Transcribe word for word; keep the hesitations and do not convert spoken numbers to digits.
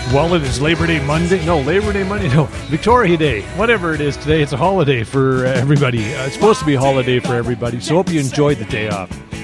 Well, it is Labor Day Monday. No, Labor Day Monday. No, Victoria Day. Whatever it is today, it's a holiday for uh, everybody. Uh, it's supposed to be a holiday for everybody, so hope you enjoyed the day off.